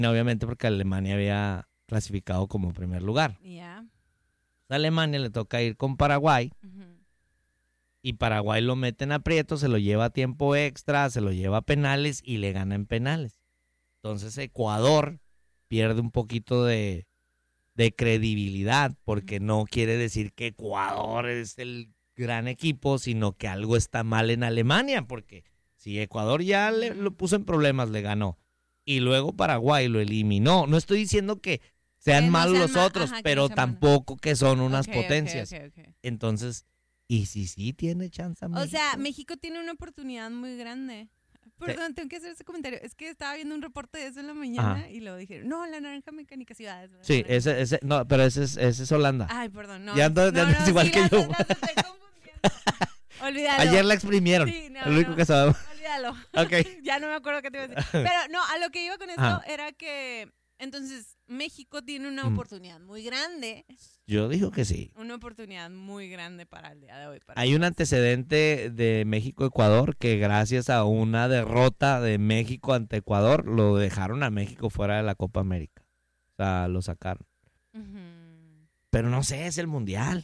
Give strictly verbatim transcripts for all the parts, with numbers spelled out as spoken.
obviamente porque Alemania había clasificado como primer lugar. Yeah. A Alemania le toca ir con Paraguay. Uh-huh. Y Paraguay lo mete en aprieto, se lo lleva a tiempo extra, se lo lleva a penales y le gana en penales. Entonces Ecuador pierde un poquito de, de credibilidad, porque no quiere decir que Ecuador es el gran equipo, sino que algo está mal en Alemania, porque si Ecuador ya le, lo puso en problemas, le ganó, y luego Paraguay lo eliminó. No estoy diciendo que sean no malos sean los ma- otros, ajá, pero no tampoco mal. Que son unas okay, potencias. Okay, okay, okay. Entonces, ¿y si sí tiene chance a México? O sea, México tiene una oportunidad muy grande. Perdón, sí. Tengo que hacer ese comentario. Es que estaba viendo un reporte de eso en la mañana. Ajá. Y luego dijeron, no, la naranja mecánica ciudades. Sí, ese, ese, no, pero ese es, ese es Holanda. Ay, perdón, no. Ya no, no, no, es igual sí, que las, yo. Las estoy confundiendo. Olvídalo. Ayer la exprimieron. Sí, no, lo único no. que sabemos. Olvídalo. Okay. Ya no me acuerdo qué te iba a decir. Pero no, a lo que iba con esto Ajá. era que entonces México tiene una mm. oportunidad muy grande. Yo digo que sí. Una oportunidad muy grande para el día de hoy. Para Hay un antecedente de México-Ecuador que gracias a una derrota de México ante Ecuador lo dejaron a México fuera de la Copa América. O sea, lo sacaron. Uh-huh. Pero no sé, es el Mundial.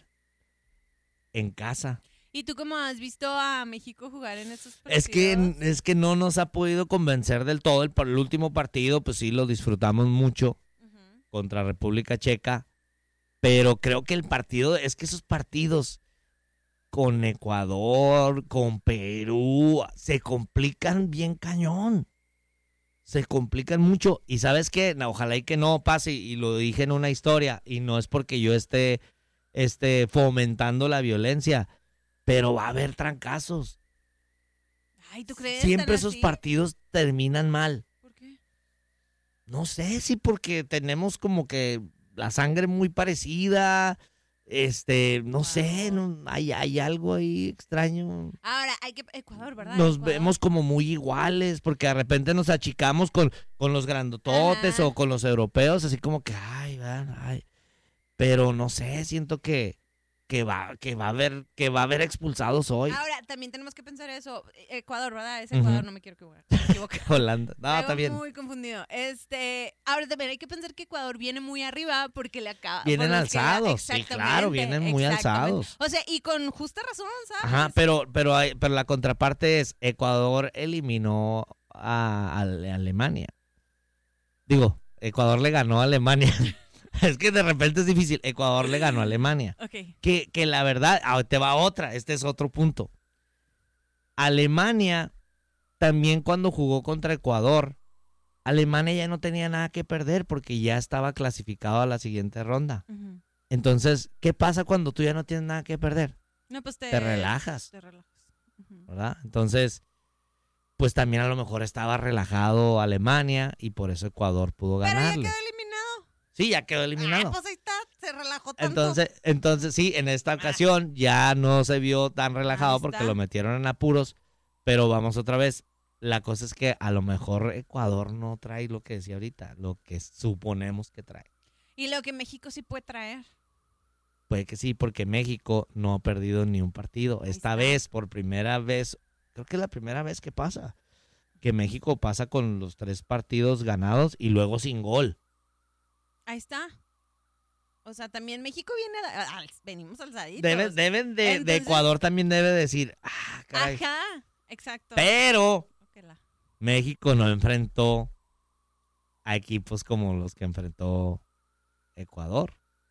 En casa. ¿Y tú cómo has visto a México jugar en estos partidos? Es que, es que no nos ha podido convencer del todo. El, el último partido, pues sí, lo disfrutamos mucho uh-huh. contra República Checa. Pero creo que el partido, es que esos partidos con Ecuador, con Perú, se complican bien cañón. Se complican mucho. Y ¿sabes qué? No, ojalá y que no pase, y lo dije en una historia, y no es porque yo esté, esté fomentando la violencia, pero va a haber trancazos. Ay, ¿tú crees? Siempre esos así? partidos terminan mal. ¿Por qué? No sé, sí, porque tenemos como que la sangre muy parecida, este, no wow. sé, no, hay, hay algo ahí extraño. Ahora, hay que, Ecuador, ¿verdad? Nos Ecuador. vemos como muy iguales, porque de repente nos achicamos con, con los grandototes Ajá. o con los europeos, así como que, ay, van, ay. Pero no sé, siento que, que va, que va a haber, que va a haber expulsados hoy. Ahora, también tenemos que pensar eso. Ecuador, ¿verdad? Es Ecuador, uh-huh. no me quiero equivocar. Holanda. No, está bien. Muy confundido. Este, ahora también hay que pensar que Ecuador viene muy arriba porque le acaba. Vienen alzados, sí, claro, vienen muy alzados. O sea, y con justa razón, ¿sabes? Ajá, pero, pero, hay, pero la contraparte es Ecuador eliminó a, a, a Alemania. Digo, Ecuador le ganó a Alemania. Es que de repente es difícil. Ecuador le ganó a Alemania. Okay. Que, que la verdad, ah, te va otra, este es otro punto. Alemania, también cuando jugó contra Ecuador, Alemania ya no tenía nada que perder porque ya estaba clasificado a la siguiente ronda. Uh-huh. Entonces, ¿qué pasa cuando tú ya no tienes nada que perder? No, pues te, te relajas. Te relajas. Uh-huh. ¿Verdad? Entonces, pues también a lo mejor estaba relajado Alemania y por eso Ecuador pudo ganarle. Pero ya quedó eliminado. Sí, ya quedó eliminado. Ah, pues ahí está, se relajó tanto. Entonces, entonces sí, en esta ocasión ya no se vio tan relajado porque lo metieron en apuros, pero vamos otra vez. La cosa es que a lo mejor Ecuador no trae lo que decía ahorita, lo que suponemos que trae. ¿Y lo que México sí puede traer? Puede que sí, porque México no ha perdido ni un partido. Ahí Esta está. vez, por primera vez, creo que es la primera vez que pasa, que México pasa con los tres partidos ganados y luego sin gol. Ahí está. O sea, también México viene, a, a, venimos alzaditos. Deben, deben de, Entonces, de Ecuador también debe decir, ah, caray. Ajá, exacto. Pero México no enfrentó a equipos como los que enfrentó Ecuador.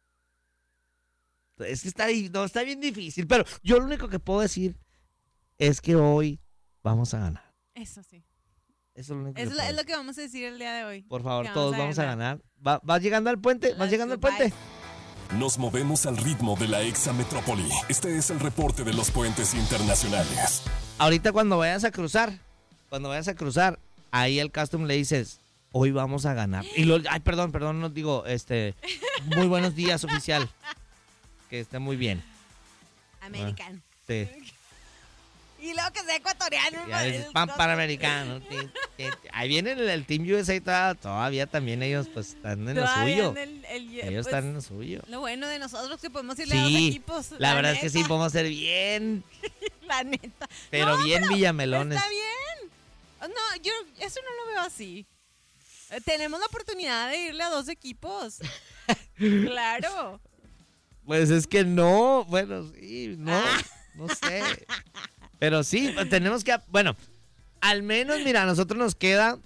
Es que está, no, está bien difícil, pero yo lo único que puedo decir es que hoy vamos a ganar. Eso sí. Eso es lo, único es, que lo, es lo que vamos a decir el día de hoy. Por favor, vamos todos a vamos ganar. a ganar. ¿Va, ¿Vas llegando al puente? ¿Vas Let's llegando al puente? Nos movemos al ritmo de la exametrópoli. Este es el reporte de los puentes internacionales. Ahorita cuando vayas a cruzar, cuando vayas a cruzar, ahí al custom le dices, hoy vamos a ganar. Y lo, ay, perdón, perdón, no digo, este, muy buenos días, oficial. Que esté muy bien. American. Ah, sí. Y luego que sea ecuatoriano. Es pan panamericano. Ahí viene el, el Team U S A todavía, todavía también ellos pues están en todavía lo suyo. En el, el, ellos pues, están en lo suyo. Lo bueno de nosotros es que podemos irle sí, a dos equipos. La, la verdad neta. Es que sí, podemos ser bien. La neta. Pero no, bien pero Villamelones. Está bien. No, yo eso no lo veo así. Eh, Tenemos la oportunidad de irle a dos equipos. Claro. Pues es que no, bueno, sí, no, no sé. Pero sí, pues tenemos que, bueno, al menos, mira, a nosotros nos queda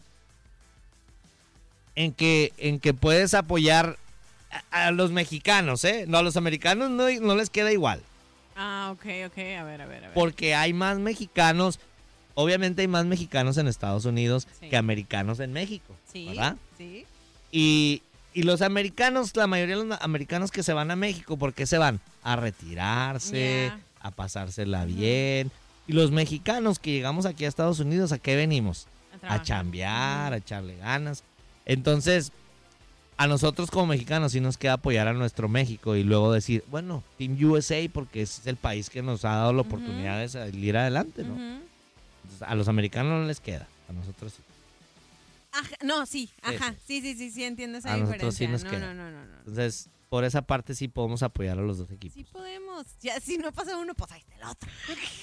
en que, en que puedes apoyar a, a los mexicanos, ¿eh? No, a los americanos no, no les queda igual. Ah, ok, ok, a ver, a ver, a ver. Porque hay más mexicanos, obviamente hay más mexicanos en Estados Unidos Sí. que americanos en México, Sí, ¿verdad? sí. Y, y los americanos, la mayoría de los americanos que se van a México, ¿por qué se van? A retirarse, Yeah. a pasársela Ujú. bien. Y los mexicanos que llegamos aquí a Estados Unidos, ¿a qué venimos? A, A trabajar. chambear, a Ujú. echarle ganas. Entonces, a nosotros como mexicanos sí nos queda apoyar a nuestro México y luego decir, bueno, Team U S A, porque es el país que nos ha dado la Ujú. oportunidad de salir adelante, ¿no? Ujú. Entonces, a los americanos no les queda, a nosotros sí. Ajá, no, sí, ajá. Eso. Sí, sí, sí, sí, entiendo esa A nosotros sí diferencia. nos no, queda. no, no, no, no. Entonces, por esa parte sí podemos apoyar a los dos equipos. Sí podemos. Ya, si no pasa uno, pues ahí está el otro.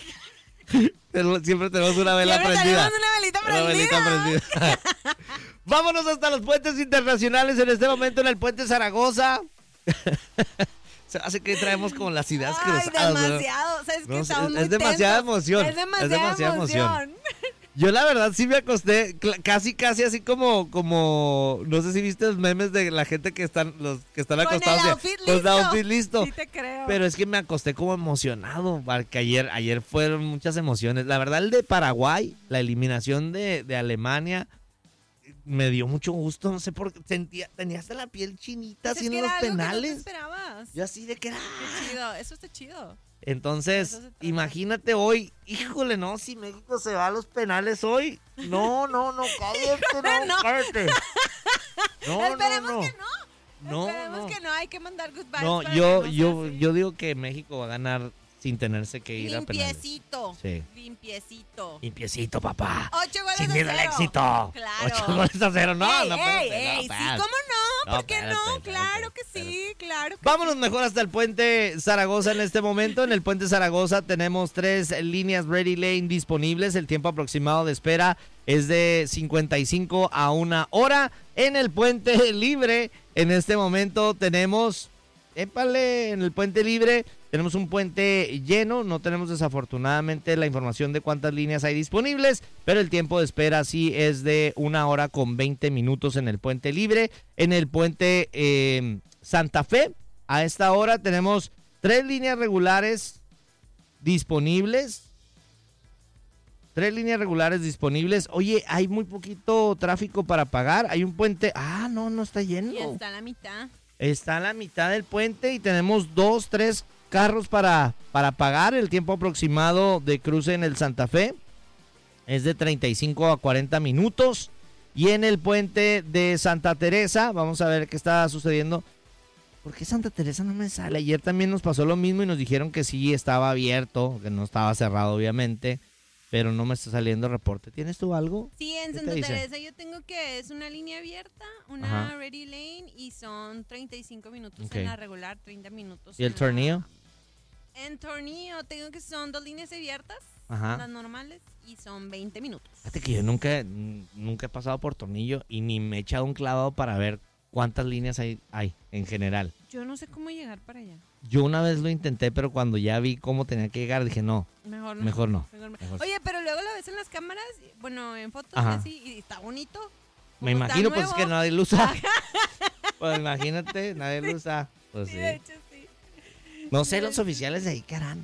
Pero siempre tenemos una vela Siempre prendida. tenemos una velita Una velita prendida. prendida. Vámonos hasta los puentes internacionales en este momento en el puente Zaragoza. Se hace que traemos como las ideas Ay, cruzadas, ¿no? demasiado. ¿Sabes No, qué? es- Estamos es muy demasiada tensos. emoción, Es es demasiada, demasiada emoción. emoción. Yo la verdad sí me acosté cl- casi casi así como como no sé si viste los memes de la gente que están los que están Con el acostados de- outfit con el listo. outfit listo. Sí te creo. Pero es que me acosté como emocionado, porque ayer, ayer fueron muchas emociones. La verdad, el de Paraguay, la eliminación de, de Alemania, me dio mucho gusto. No sé por qué, sentía, tenía hasta la piel chinita Pues es así que en los era algo que no te penales. esperabas. Yo así de que era. Qué chido. Eso está chido. Entonces, Eso se trata. imagínate hoy, híjole, no, si México se va a los penales hoy. No, no, no, cállate, no, No. cállate. No, Esperemos no, no. que no. No, Esperemos no. que no. Hay que mandar goodbyes. No, para yo, que no yo, sea así. yo digo que México va a ganar sin tenerse que ir a penales. Limpiecito. Sí. Limpiecito. Limpiecito, papá. Ocho goles Sin a miedo al cero. éxito. Claro. Ocho goles a cero. No, ey, no, ey, espérate, ey, no, sí, espérate. ¿cómo no? No, ¿Por qué espérate, no? espérate, Claro que espérate. sí, claro que Vámonos mejor hasta el puente Zaragoza en este momento. En el puente Zaragoza tenemos tres líneas Ready Lane disponibles. El tiempo aproximado de espera es de cincuenta y cinco a una hora. En el puente libre, en este momento tenemos... Épale, en el puente libre tenemos un puente lleno, no tenemos desafortunadamente la información de cuántas líneas hay disponibles, pero el tiempo de espera sí es de una hora con veinte minutos en el puente libre. En el puente eh, Santa Fe, a esta hora tenemos tres líneas regulares disponibles. Tres líneas regulares disponibles. Oye, hay muy poquito tráfico para pagar. Hay un puente. Ah, no, no está lleno. Y está a la mitad. Está a la mitad del puente y tenemos dos, tres carros para, para pagar. El tiempo aproximado de cruce en el Santa Fe es de treinta y cinco a cuarenta minutos. Y en el puente de Santa Teresa, vamos a ver qué está sucediendo. ¿Por qué Santa Teresa no me sale? Ayer también nos pasó lo mismo y nos dijeron que sí estaba abierto, que no estaba cerrado obviamente, pero no me está saliendo reporte. ¿Tienes tú algo? Sí, en ¿Qué te Santa dice? Teresa yo tengo que es una línea abierta, una Ajá. ready lane y son treinta y cinco minutos Ok. en la regular, treinta minutos. ¿Y el en la- tornillo? En tornillo tengo que son dos líneas abiertas, Ajá. las normales, y son veinte minutos. Fíjate que yo nunca, nunca he pasado por tornillo y ni me he echado un clavado para ver cuántas líneas hay, hay en general. Yo no sé cómo llegar para allá. Yo una vez lo intenté, pero cuando ya vi cómo tenía que llegar, dije no, Mejor no. mejor no. Mejor no. Mejor. Oye, pero luego lo ves en las cámaras, bueno, en fotos y Ajá. así, y está bonito. Me Como está imagino, pues es nuevo. que nadie lo usa. Pues imagínate, nadie lo usa. Pues Sí, sí. de hecho sí. No sé de los hecho. oficiales de ahí qué harán.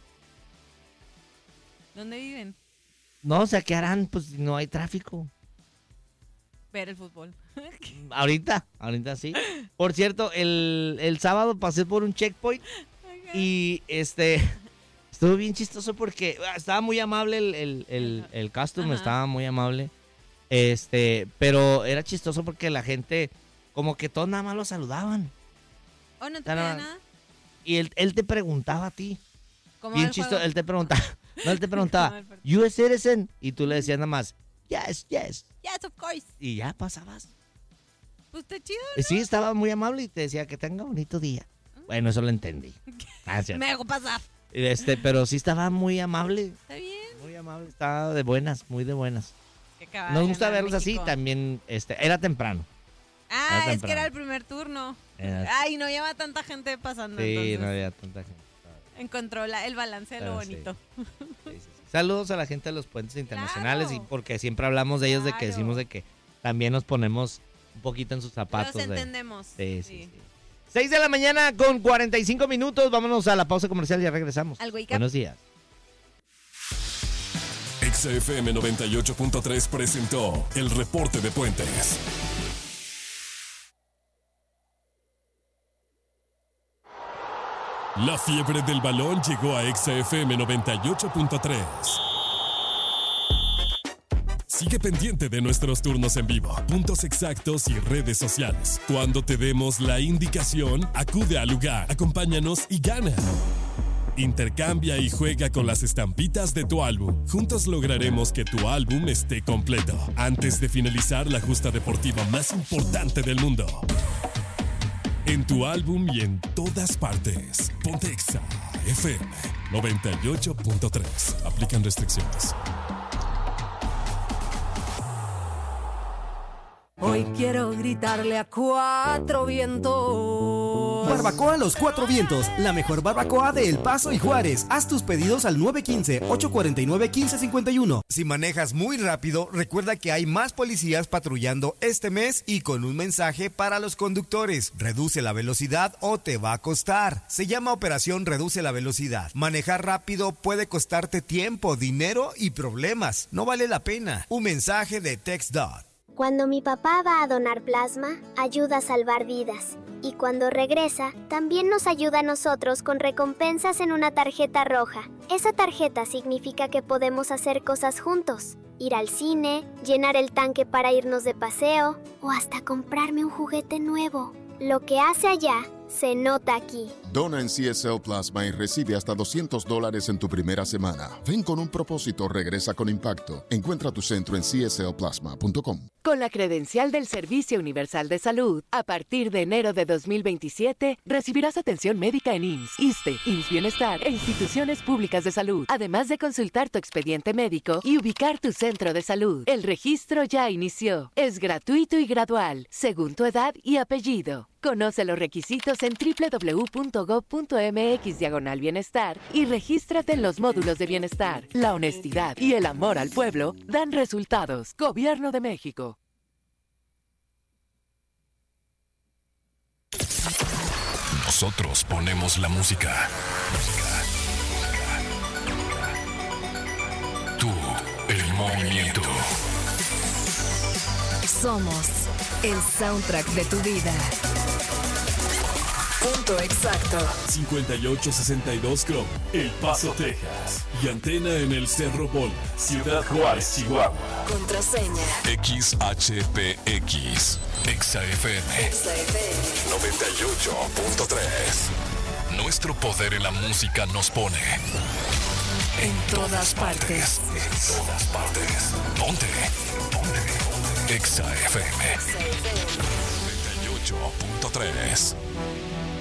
¿Dónde viven? No, o sea, ¿qué harán? Pues si no hay tráfico. Ver el fútbol. Ahorita, ahorita sí. Por cierto, el, el sábado pasé por un checkpoint y este estuvo bien chistoso porque ah, estaba muy amable el, el, el, el customer, Ajá. estaba muy amable. Este, pero era chistoso porque la gente, como que todos nada más lo saludaban. ¿O no te Nada pide más. nada? Y él, él te preguntaba a ti. ¿Cómo Bien va el chistoso, juego? él te preguntaba. No, él te ¿Cómo va preguntaba, el partido? ¿you a citizen? Y tú le decías nada más, yes, yes. Yes, of course. Y ya pasabas. Pues está chido. Y sí, estaba muy amable y te decía que tenga bonito día. Bueno, eso lo entendí. Ah, es cierto. Me hago pasar. Este, pero sí estaba muy amable. Está bien. Muy amable, estaba de buenas, muy de buenas. Nos gusta verlos así, también este, era temprano. Ah, era es temprano. que era el primer turno. Era... Ay, no lleva tanta gente pasando. Sí, entonces. no había tanta gente. Encontró la, el balance de lo bonito. Sí. Sí, sí, sí. Saludos a la gente de los puentes internacionales, Claro. y porque siempre hablamos de ellos, Claro. de que decimos de que también nos ponemos un poquito en sus zapatos. Los de... entendemos. Sí, sí, sí. sí. seis de la mañana con cuarenta y cinco minutos. Vámonos a la pausa comercial y ya regresamos. Al wake up. Buenos días. Exa F M noventa y ocho punto tres presentó el reporte de Puentes. La fiebre del balón llegó a Exa F M noventa y ocho punto tres. Sigue pendiente de nuestros turnos en vivo, puntos exactos y redes sociales. Cuando te demos la indicación, acude al lugar, acompáñanos y gana. Intercambia y juega con las estampitas de tu álbum. Juntos lograremos que tu álbum esté completo antes de finalizar la justa deportiva más importante del mundo. En tu álbum y en todas partes. Ponte Exa F M noventa y ocho punto tres. Aplican restricciones. Hoy quiero gritarle a cuatro vientos. Barbacoa Los Cuatro Vientos, la mejor barbacoa de El Paso y Juárez. Haz tus pedidos al nueve uno cinco, ocho cuatro nueve, uno cinco cinco uno. Si manejas muy rápido, recuerda que hay más policías patrullando este mes y con un mensaje para los conductores. Reduce la velocidad o te va a costar. Se llama Operación Reduce la Velocidad. Manejar rápido puede costarte tiempo, dinero y problemas. No vale la pena. Un mensaje de TxDOT. Cuando mi papá va a donar plasma, ayuda a salvar vidas. Y cuando regresa, también nos ayuda a nosotros con recompensas en una tarjeta roja. Esa tarjeta significa que podemos hacer cosas juntos. Ir al cine, llenar el tanque para irnos de paseo o hasta comprarme un juguete nuevo. Lo que hace allá, se nota aquí. Dona en C S L Plasma y recibe hasta doscientos dólares en tu primera semana. Ven con un propósito, regresa con impacto. Encuentra tu centro en c s l plasma punto com. Con la credencial del Servicio Universal de Salud, a partir de enero de dos mil veintisiete, recibirás atención médica en I M S S, ISSSTE, I M S S Bienestar e instituciones públicas de salud, además de consultar tu expediente médico y ubicar tu centro de salud. El registro ya inició. Es gratuito y gradual, según tu edad y apellido. Conoce los requisitos en doble u doble u doble u punto gob punto m x diagonal bienestar y regístrate en los módulos de bienestar. La honestidad y el amor al pueblo dan resultados. Gobierno de México. Nosotros ponemos la música. Tú, el movimiento. Somos el soundtrack de tu vida. Punto exacto. cincuenta y ocho sesenta y dos Chrome, El Paso, Texas. Y antena en el Cerro Bola, Ciudad Juárez, Chihuahua. Contraseña. X H P X. Exa F M. Exa F M. noventa y ocho punto tres. Nuestro poder en la música nos pone En todas partes. En todas partes. Ponte. Ponte. Exa F M. noventa y ocho punto tres.